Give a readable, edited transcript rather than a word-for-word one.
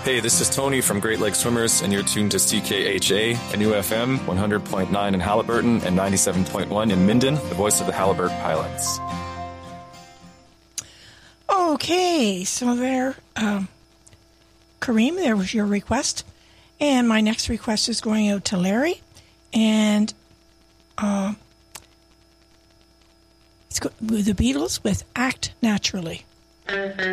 Hey, this is Tony from Great Lakes Swimmers, and you're tuned to CKHA, NUFM, 100.9 in Halliburton and 97.1 in Minden, the voice of the Halliburton pilots. Okay, so there, Kareem, there was your request. And my next request is going out to Larry. And it's the Beatles with Act Naturally.